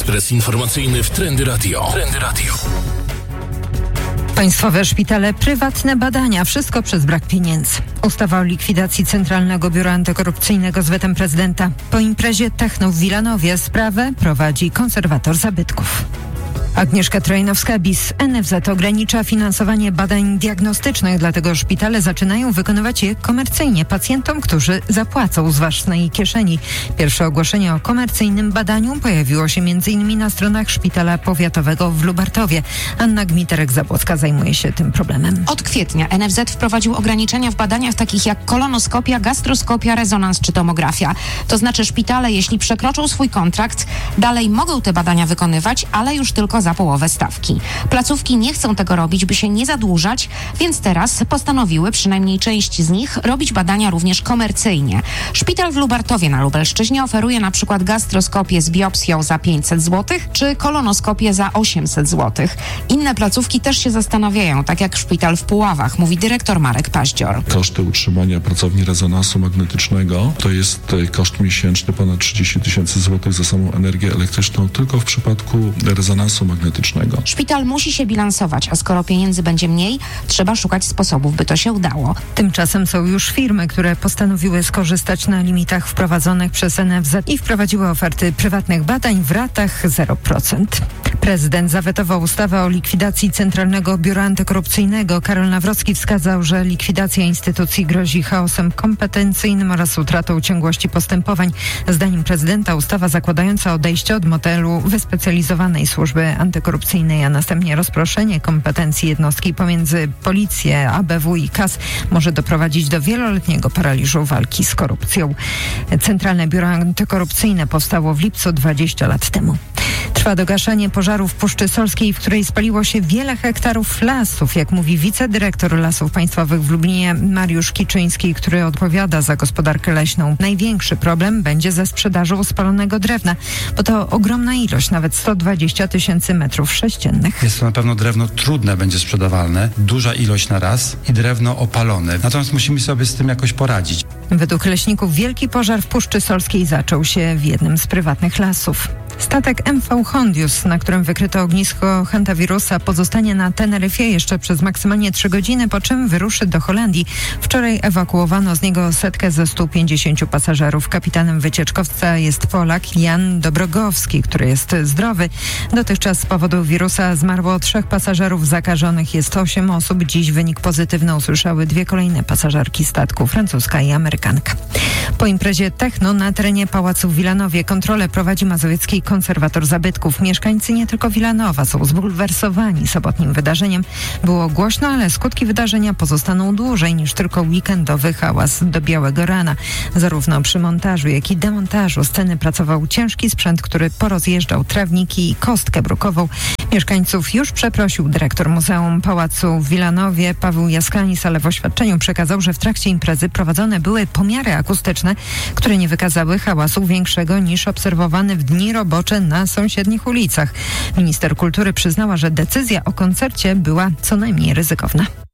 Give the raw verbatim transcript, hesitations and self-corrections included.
Ekspres informacyjny w Trendy Radio. Trendy Radio. Państwowe szpitale, prywatne badania. Wszystko przez brak pieniędzy. Ustawa o likwidacji Centralnego Biura Antykorupcyjnego z wetem prezydenta. Po imprezie techno w Wilanowie sprawę prowadzi konserwator zabytków. Agnieszka Trojnowska-Bis. N F Z ogranicza finansowanie badań diagnostycznych, dlatego szpitale zaczynają wykonywać je komercyjnie pacjentom, którzy zapłacą z własnej kieszeni. Pierwsze ogłoszenie o komercyjnym badaniu pojawiło się m.in. na stronach Szpitala Powiatowego w Lubartowie. Anna Gmiterek-Zabłocka zajmuje się tym problemem. Od kwietnia N F Z wprowadził ograniczenia w badaniach takich jak kolonoskopia, gastroskopia, rezonans czy tomografia. To znaczy szpitale, jeśli przekroczą swój kontrakt, dalej mogą te badania wykonywać, ale już tylko za połowę stawki. Placówki nie chcą tego robić, by się nie zadłużać, więc teraz postanowiły, przynajmniej część z nich, robić badania również komercyjnie. Szpital w Lubartowie na Lubelszczyźnie oferuje na przykład gastroskopię z biopsją za pięćset złotych czy kolonoskopię za osiemset złotych. Inne placówki też się zastanawiają, tak jak szpital w Puławach, mówi dyrektor Marek Paździor. Koszty utrzymania pracowni rezonansu magnetycznego to jest koszt miesięczny ponad trzydzieści tysięcy złotych za samą energię elektryczną tylko w przypadku rezonansu magnetycznego. Szpital musi się bilansować, a skoro pieniędzy będzie mniej, trzeba szukać sposobów, by to się udało. Tymczasem są już firmy, które postanowiły skorzystać na limitach wprowadzonych przez N F Z i wprowadziły oferty prywatnych badań w ratach zero procent. Prezydent zawetował ustawę o likwidacji Centralnego Biura Antykorupcyjnego. Karol Nawrocki wskazał, że likwidacja instytucji grozi chaosem kompetencyjnym oraz utratą ciągłości postępowań. Zdaniem prezydenta ustawa zakładająca odejście od modelu wyspecjalizowanej służby antykorupcyjnej, a następnie rozproszenie kompetencji jednostki pomiędzy Policję, A B W i K A S może doprowadzić do wieloletniego paraliżu walki z korupcją. Centralne Biuro Antykorupcyjne powstało w lipcu dwadzieścia lat temu. Trwa dogaszanie pożaru w Puszczy Solskiej, w której spaliło się wiele hektarów lasów. Jak mówi wicedyrektor Lasów Państwowych w Lublinie Mariusz Kiczyński, który odpowiada za gospodarkę leśną. Największy problem będzie ze sprzedażą spalonego drewna, bo to ogromna ilość, nawet sto dwadzieścia tysięcy metrów sześciennych. Jest to na pewno drewno trudne, będzie sprzedawalne, duża ilość na raz i drewno opalone. Natomiast musimy sobie z tym jakoś poradzić. Według leśników wielki pożar w Puszczy Solskiej zaczął się w jednym z prywatnych lasów. Statek M V Hondius, na którym wykryto ognisko hantawirusa, pozostanie na Teneryfie jeszcze przez maksymalnie trzy godziny, po czym wyruszy do Holandii. Wczoraj ewakuowano z niego setkę ze stu pięćdziesięciu pasażerów. Kapitanem wycieczkowca jest Polak Jan Dobrogowski, który jest zdrowy. Dotychczas z powodu wirusa zmarło trzech pasażerów, zakażonych jest osiem osób. Dziś wynik pozytywny usłyszały dwie kolejne pasażerki statku, francuska i amerykanka. Po imprezie techno na terenie Pałacu w Wilanowie kontrolę prowadzi mazowiecki konserwator zabytków. Mieszkańcy nie tylko Wilanowa są zbulwersowani sobotnim wydarzeniem. Było głośno, ale skutki wydarzenia pozostaną dłużej niż tylko weekendowy hałas do białego rana. Zarówno przy montażu, jak i demontażu sceny pracował ciężki sprzęt, który porozjeżdżał trawniki i kostkę brukową. Mieszkańców już przeprosił dyrektor Muzeum Pałacu w Wilanowie Paweł Jaskanis, ale w oświadczeniu przekazał, że w trakcie imprezy prowadzone były pomiary akustyczne, które nie wykazały hałasu większego niż obserwowany w dni robocze na sąsiednich ulicach. Minister kultury przyznała, że decyzja o koncercie była co najmniej ryzykowna.